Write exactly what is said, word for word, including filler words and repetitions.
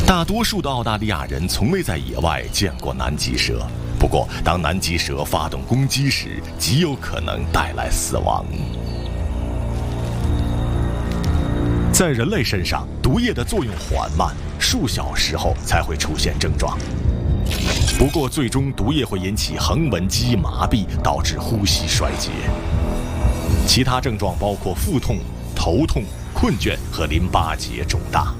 大多数的澳大利亚人从未在野外见过南极蛇，不过当南极蛇发动攻击时，极有可能带来死亡。在人类身上，毒液的作用缓慢，数小时后才会出现症状。不过，最终毒液会引起横纹肌麻痹，导致呼吸衰竭。其他症状包括腹痛、头痛、困倦和淋巴结肿大。